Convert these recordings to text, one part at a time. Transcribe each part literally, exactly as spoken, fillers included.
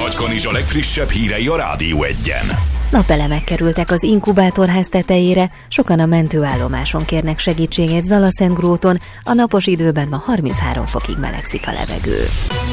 Bagykanizs a legfrissebb hírei a Rádió Egyen. Napelemek kerültek az inkubátorház tetejére, sokan a mentőállomáson kérnek segítséget Zalaszentgróton, a napos időben ma harminchárom fokig melegszik a levegő.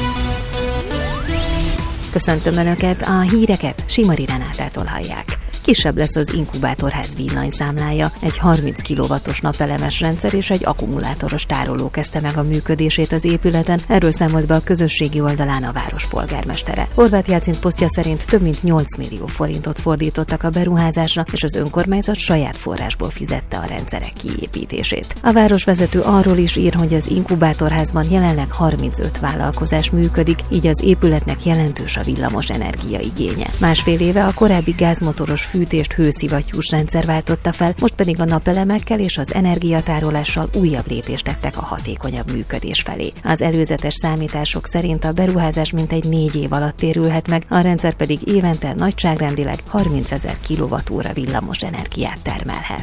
Köszöntöm Önöket, a híreket Simari Renátától hallják. Kisebb lesz az inkubátorház villanyszámlája, egy harminc kilowattos napelemes rendszer és egy akkumulátoros tároló kezdte meg a működését az épületen, erről számolt be a közösségi oldalán a város polgármestere. Horváth Jácint posztja szerint több mint nyolc millió forintot fordítottak a beruházásra, és az önkormányzat saját forrásból fizette a rendszerek kiépítését. A városvezető arról is ír, hogy az inkubátorházban jelenleg harmincöt vállalkozás működik, így az épületnek jelentős a villamos energia igénye. Másfél éve a korábbi gázmotoros fűtést hőszivattyús rendszer váltotta fel, most pedig a napelemekkel és az energiatárolással újabb lépést tettek a hatékonyabb működés felé. Az előzetes számítások szerint a beruházás mintegy négy év alatt térülhet meg, a rendszer pedig évente nagyságrendileg harmincezer kilowattóra villamos energiát termelhet.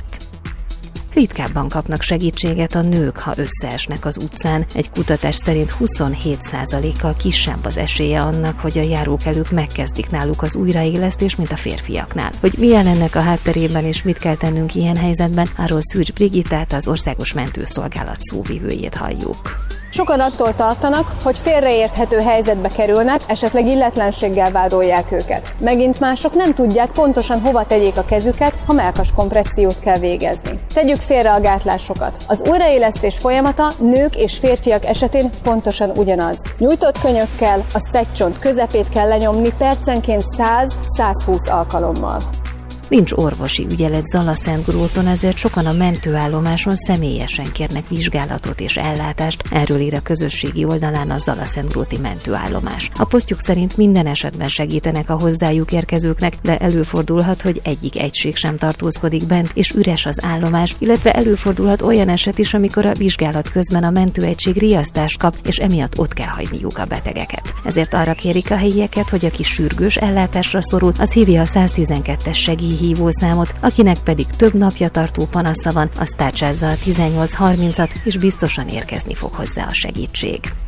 Ritkábban kapnak segítséget a nők, ha összeesnek az utcán. Egy kutatás szerint huszonhét százalékkal kisebb az esélye annak, hogy a járókelők megkezdik náluk az újraélesztést, mint a férfiaknál. Hogy milyen ennek a hátterében és mit kell tennünk ilyen helyzetben, arról Szűcs Brigittát, az Országos Mentőszolgálat szóvivőjét halljuk. Sokan attól tartanak, hogy félreérthető helyzetbe kerülnek, esetleg illetlenséggel vádolják őket. Megint mások nem tudják pontosan hova tegyék a kezüket, ha mellkas kompressziót kell végezni. Tegyük félre a gátlásokat. Az újraélesztés folyamata nők és férfiak esetén pontosan ugyanaz. Nyújtott könyökkel a szegycsont közepét kell lenyomni percenként száz-százhúsz alkalommal. Nincs orvosi ügyelet Zalaszentgróton, ezért sokan a mentőállomáson személyesen kérnek vizsgálatot és ellátást, erről ír a közösségi oldalán a Zalaszentgróti mentőállomás. A posztjuk szerint minden esetben segítenek a hozzájuk érkezőknek, de előfordulhat, hogy egyik egység sem tartózkodik bent, és üres az állomás, illetve előfordulhat olyan eset is, amikor a vizsgálat közben a mentőegység riasztást kap, és emiatt ott kell hagyniuk a betegeket. Ezért arra kérik a helyieket, hogy aki sürgős ellátásra szorul, az hívja a száztizenkettes segély hívószámot, akinek pedig több napja tartó panasza van, az tárcsázza a tizennyolc harmincat, és biztosan érkezni fog hozzá a segítség.